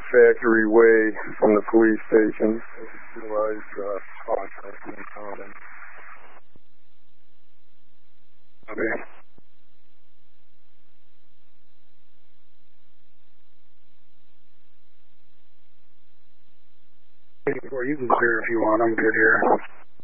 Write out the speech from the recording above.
Factory Way from the police station. Utilize contacting and counting. Okay. You can clear if you want. I'm good here.